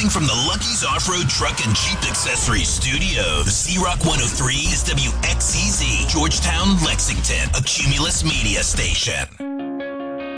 Broadcasting from the Lucky's Off-Road Truck and Jeep Accessories Studios. Z-Rock 103 is WXCZ, Georgetown, Lexington, a Cumulus media station.